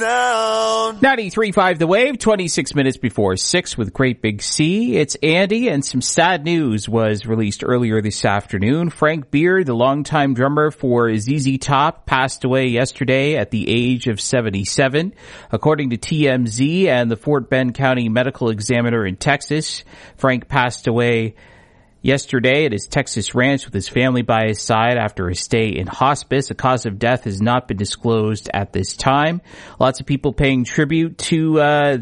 93.5 The Wave, 26 minutes before 6 with Great Big C. It's Andy, and some sad news was released earlier this afternoon. Frank Beard, the longtime drummer for ZZ Top, passed away yesterday at the age of 77. According to TMZ and the Fort Bend County Medical Examiner in Texas, Frank passed away yesterday at his Texas ranch with his family by his side after a stay in hospice. The cause of death has not been disclosed at this time. Lots of people paying tribute to